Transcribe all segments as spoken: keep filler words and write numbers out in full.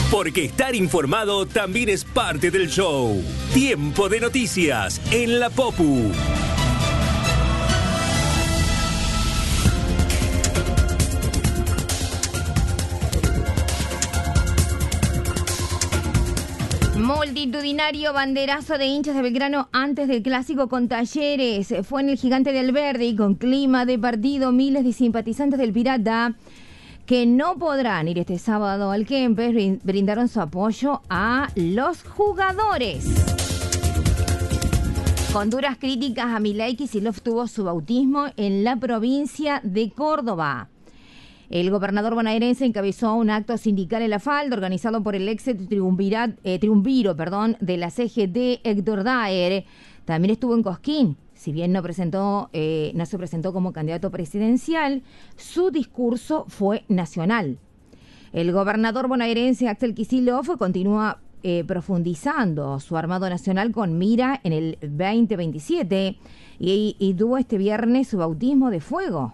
Porque estar informado también es parte del show. Tiempo de noticias en la Popu. Multitudinario banderazo de hinchas de Belgrano antes del clásico con Talleres. Fue en el Gigante del Verde y con clima de partido, miles de simpatizantes del Pirata que no podrán ir este sábado al Kempes brindaron su apoyo a los jugadores. Con duras críticas a Milei, Kicillof tuvo su bautismo en la provincia de Córdoba. El gobernador bonaerense encabezó un acto sindical en La Falda organizado por el ex triunvira, eh, triunviro perdón, de la C G T, Héctor Daer. También estuvo en Cosquín. Si bien no, presentó, eh, no se presentó como candidato presidencial, su discurso fue nacional. El gobernador bonaerense Axel Kicillof continúa eh, profundizando su armado nacional con mira en el veinte veintisiete y, y tuvo este viernes su bautismo de fuego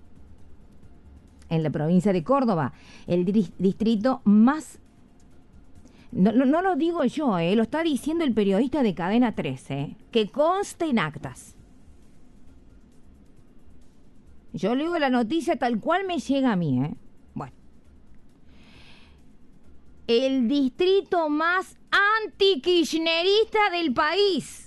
en la provincia de Córdoba, el di- distrito más... No, no, no lo digo yo, eh, lo está diciendo el periodista de Cadena trece, que conste en actas. Yo leo la noticia tal cual me llega a mí, ¿eh? Bueno. El distrito más anti-kirchnerista del país.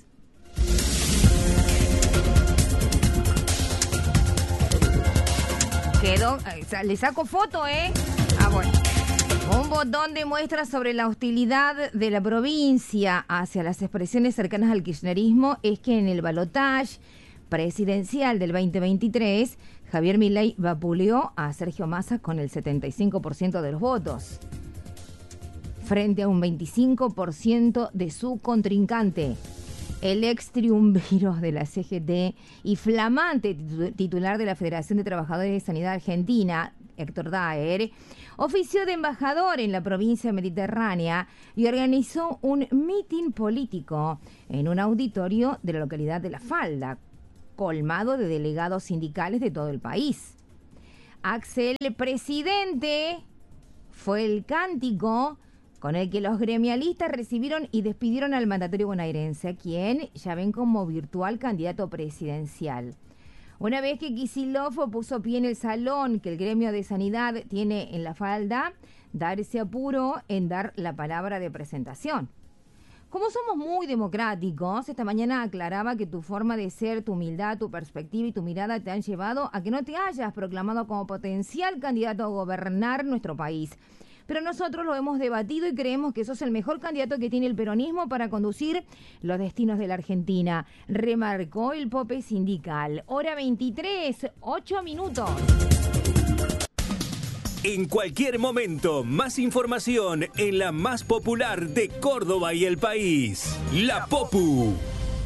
Quedó, le saco foto, ¿eh? Ah, bueno. Un botón de muestra sobre la hostilidad de la provincia hacia las expresiones cercanas al kirchnerismo es que en el balotaje presidencial del veinte veintitrés, Javier Milei vapuleó a Sergio Massa con el setenta y cinco por ciento de los votos, frente a un veinticinco por ciento de su contrincante. El ex triunviro de la C G T y flamante titular de la Federación de Trabajadores de Sanidad Argentina, Héctor Daer, ofició de embajador en la provincia mediterránea y organizó un mitin político en un auditorio de la localidad de La Falda, colmado de delegados sindicales de todo el país. Axel, presidente, fue el cántico con el que los gremialistas recibieron y despidieron al mandatario bonaerense, a quien ya ven como virtual candidato presidencial. Una vez que Kicillof puso pie en el salón que el gremio de sanidad tiene en La Falda, Daer se apuró en dar la palabra de presentación. Como somos muy democráticos, esta mañana aclaraba que tu forma de ser, tu humildad, tu perspectiva y tu mirada te han llevado a que no te hayas proclamado como potencial candidato a gobernar nuestro país. Pero nosotros lo hemos debatido y creemos que sos el mejor candidato que tiene el peronismo para conducir los destinos de la Argentina, remarcó el pope sindical. Hora veintitrés, ocho minutos. En cualquier momento, más información en la más popular de Córdoba y el país, La Popu.